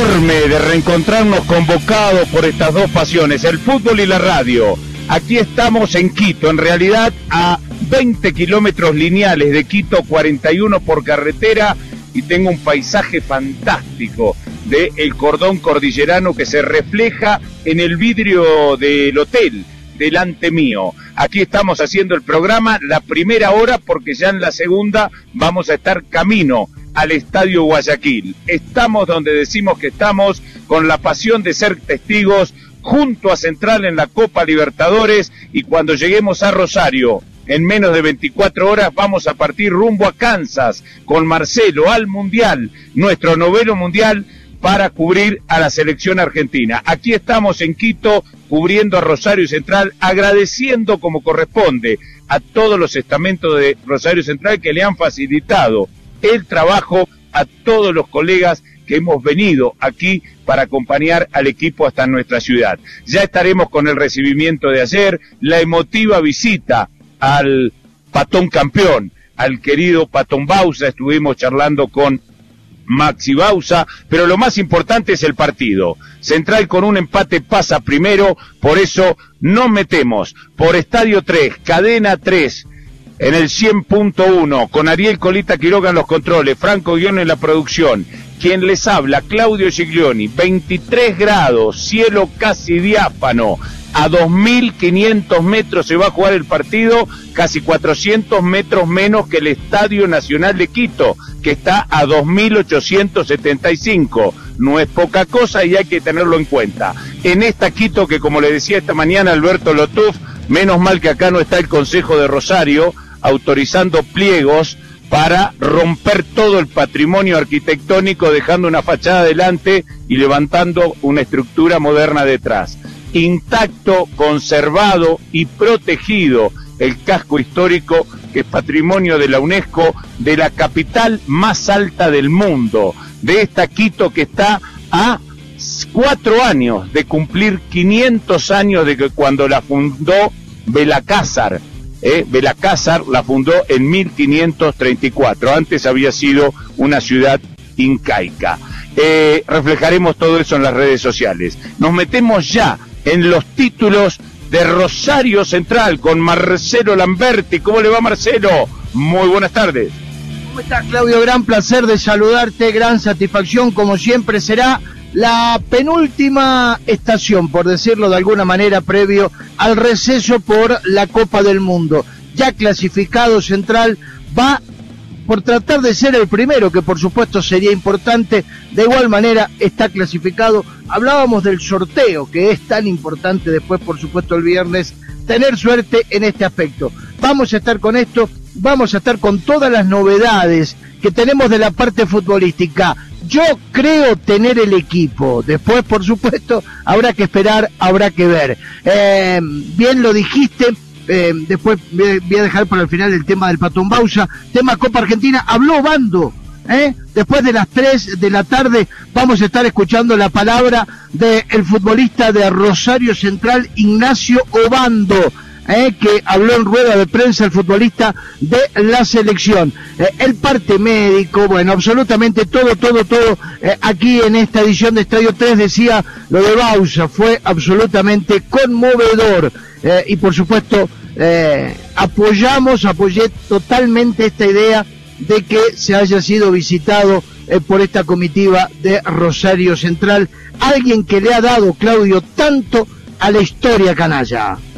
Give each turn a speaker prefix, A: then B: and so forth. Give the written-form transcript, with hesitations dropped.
A: enorme de reencontrarnos convocados por estas dos pasiones, el fútbol y la radio. Aquí estamos en Quito, en realidad a 20 kilómetros lineales de Quito, 41 por carretera, y tengo un paisaje fantástico del cordón cordillerano que se refleja en el vidrio del hotel delante mío. Aquí estamos haciendo el programa, la primera hora, porque ya en la segunda vamos a estar camino al Estadio Guayaquil. Estamos donde decimos que estamos, con la pasión de ser testigos, junto a Central en la Copa Libertadores, y cuando lleguemos a Rosario, en menos de 24 horas, vamos a partir rumbo a Kansas, con Marcelo, al Mundial, nuestro 9º Mundial, para cubrir a la selección argentina. Aquí estamos en Quito, cubriendo a Rosario Central, agradeciendo como corresponde a todos los estamentos de Rosario Central que le han facilitado el trabajo, a todos los colegas que hemos venido aquí para acompañar al equipo hasta nuestra ciudad. Ya estaremos con el recibimiento de ayer, la emotiva visita al Patón campeón, al querido Patón Bausa. Estuvimos charlando con Maxi Bausa, pero lo más importante es el partido. Central con un empate pasa primero, por eso nos metemos por Estadio 3, Cadena 3, en el 100.1, con Ariel Colita Quiroga en los controles, Franco Guión en la producción. Quien les habla, Claudio Giglioni. 23 grados, cielo casi diáfano, a 2.500 metros se va a jugar el partido, casi 400 metros menos que el Estadio Nacional de Quito, que está a 2.875. No es poca cosa y hay que tenerlo en cuenta. En esta Quito que, como le decía esta mañana Alberto Lotuf, menos mal que acá no está el Consejo de Rosario autorizando pliegos para romper todo el patrimonio arquitectónico, dejando una fachada adelante y levantando una estructura moderna detrás. Intacto, conservado y protegido el casco histórico, que es patrimonio de la UNESCO, de la capital más alta del mundo, de esta Quito que está a 4 años de cumplir 500 años de que cuando la fundó Belalcázar. Belalcázar la fundó en 1534, antes había sido una ciudad incaica. Reflejaremos todo eso en las redes sociales. Nos metemos ya en los títulos de Rosario Central con Marcelo Lamberti. ¿Cómo le va, Marcelo? Muy buenas tardes.
B: ¿Cómo estás, Claudio? Gran placer de saludarte, gran satisfacción, como siempre será la penúltima estación, por decirlo de alguna manera, previo al receso por la Copa del Mundo. Ya clasificado Central, va por tratar de ser el primero, que por supuesto sería importante. De igual manera está clasificado. Hablábamos del sorteo, que es tan importante después, por supuesto, el viernes, tener suerte en este aspecto. Vamos a estar con esto, vamos a estar con todas las novedades que tenemos de la parte futbolística. Yo creo tener el equipo. Después, por supuesto, habrá que esperar, habrá que ver. Bien lo dijiste. Después voy a dejar para el final el tema del Patón Bausa, tema Copa Argentina. Habló Bando, después de las 3 de la tarde vamos a estar escuchando la palabra del futbolista de Rosario Central, Ignacio Obando, que habló en rueda de prensa, el futbolista de la selección. El parte médico, bueno, absolutamente todo, aquí en esta edición de Estadio 3. Decía lo de Bausa, fue absolutamente conmovedor, y por supuesto apoyé totalmente esta idea de que se haya sido visitado por esta comitiva de Rosario Central, alguien que le ha dado, Claudio, tanto a la historia canalla.